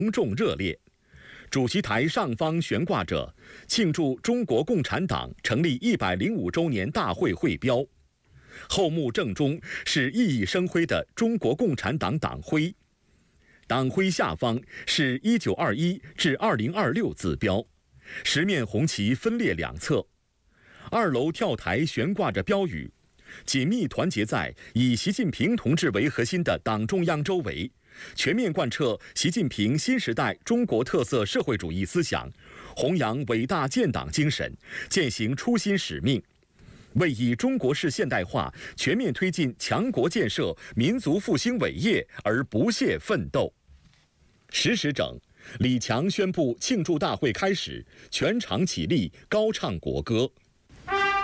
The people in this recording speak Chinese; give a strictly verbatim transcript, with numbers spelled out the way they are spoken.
重热烈。主席台上方悬挂着庆祝中国共产党成立一百零五周年大会会标，后幕正中是熠熠生辉的中国共产党党徽，党徽下方是一九二一至二零二六字标，十面红旗分列两侧。二楼跳台悬挂着标语，紧密团结在以习近平同志为核心的党中央周围，全面贯彻习近平新时代中国特色社会主义思想，弘扬伟大建党精神，践行初心使命，为以中国式现代化全面推进强国建设、民族复兴伟业而不懈奋斗。十时整，李强宣布庆祝大会开始，全场起立，高唱国歌。